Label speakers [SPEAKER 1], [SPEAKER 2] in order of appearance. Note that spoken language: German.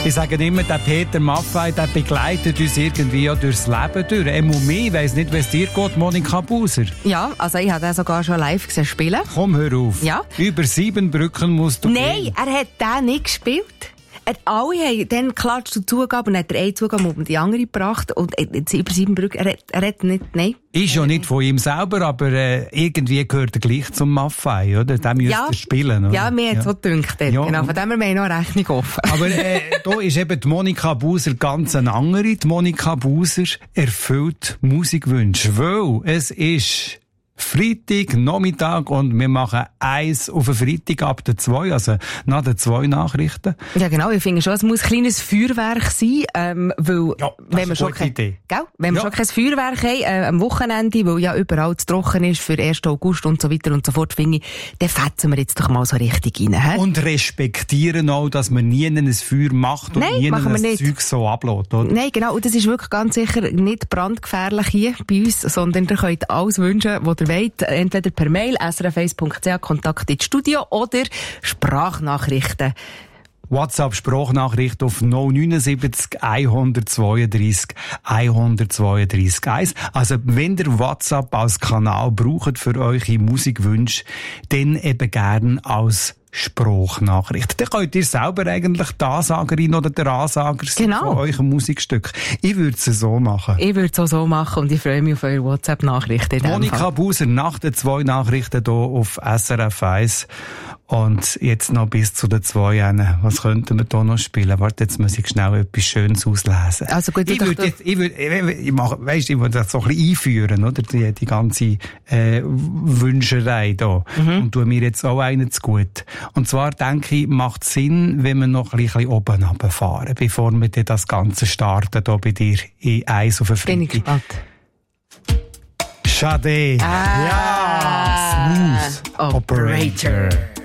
[SPEAKER 1] Ich sage immer, der Peter Maffay, der begleitet uns irgendwie ja durchs Leben durch. Ich weiss nicht, wie es dir geht, Monika Buser.
[SPEAKER 2] Ja, also ich habe den sogar schon live gesehen spielen.
[SPEAKER 1] Komm, hör auf.
[SPEAKER 2] Ja.
[SPEAKER 1] Über 7 Brücken musst du
[SPEAKER 2] Nein,
[SPEAKER 1] gehen.
[SPEAKER 2] er hat den nicht gespielt. Alle haben dann klatscht zu Zugabe und hat der eine Zugabe um die andere gebracht. Und jetzt über 7 Brücken, er hat nicht, nein.
[SPEAKER 1] Ist ja nicht von ihm selber, aber irgendwie gehört er gleich zum Maffay, oder? Der müsste er spielen, oder?
[SPEAKER 2] Ja, mir hat es so gedacht. Ja. Genau, von dem her haben wir noch eine Rechnung offen.
[SPEAKER 1] Aber da ist eben die Monika Buser ganz eine andere. Die Monika Buser erfüllt Musikwünsche, weil es ist Freitag, Nachmittag und wir machen eins auf den Freitag ab der 2, also nach den 2 Nachrichten.
[SPEAKER 2] Ja genau, ich finde schon, es muss ein kleines Feuerwerk sein, weil
[SPEAKER 1] Ja,
[SPEAKER 2] wenn wir schon kein Feuerwerk haben, am Wochenende, weil ja überall zu trocken ist für 1. August und so weiter und so fort, finde ich, dann fetzen wir jetzt doch mal so richtig rein. He?
[SPEAKER 1] Und respektieren auch, dass man nie ein Feuer macht und nie ein Zeug so ablässt, oder?
[SPEAKER 2] Nein, genau, und das ist wirklich ganz sicher nicht brandgefährlich hier bei uns, sondern ihr könnt alles wünschen, was ihr wollt, entweder per Mail, srf1.ch, Kontakt ins Studio oder Sprachnachrichten.
[SPEAKER 1] WhatsApp-Sprachnachricht auf 079 132 132 1. Also, wenn ihr WhatsApp als Kanal braucht für eure Musikwünsche, dann eben gern als Sprachnachricht. Dann könnt ihr selber eigentlich die Ansagerin oder der Ansager sein von eurem Musikstück. Ich würde es so machen.
[SPEAKER 2] Ich würde es auch so machen und ich freue mich auf eure WhatsApp-Nachrichten.
[SPEAKER 1] Monika Buser nach den 2 Nachrichten hier auf SRF 1. Und jetzt noch bis zu den 2. Was könnten wir da noch spielen? Warte, jetzt muss ich schnell etwas Schönes auslesen.
[SPEAKER 2] Also gut,
[SPEAKER 1] ich würde das so ein bisschen einführen, oder? Die ganze Wünscherei da. Und tue mir jetzt auch einen zu gut. Und zwar denke ich, macht Sinn, wenn wir noch ein bisschen oben runterfahren, bevor wir dann das Ganze starten, hier bei dir in Eis auf den Freitag.
[SPEAKER 2] Bin ich gespannt.
[SPEAKER 1] Sade. Ja, Smooth Operator.